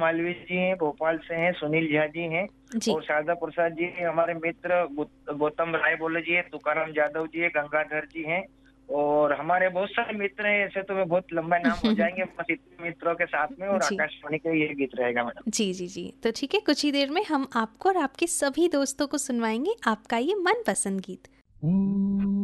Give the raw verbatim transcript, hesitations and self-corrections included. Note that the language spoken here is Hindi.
मालवीय जी हैं, भोपाल से हैं, सुनील झा जी हैं जी। और शारदा प्रसाद जी हैं, हमारे मित्र गौ- गौतम राय बोले जी हैं, तुकाराम जाधव जी हैं, गंगाधर जी हैं और हमारे बहुत सारे मित्र हैं। ऐसे तो मैं बहुत लंबा नाम हो जाएंगे, बस इतने मित्रों के साथ में और जी। आकाशवाणी का ये गीत रहेगा मैडम। जी, जी, जी। तो ठीक है, कुछ ही देर में हम आपको और आपके सभी दोस्तों को सुनवाएँगे आपका ये मनपसंद गीत।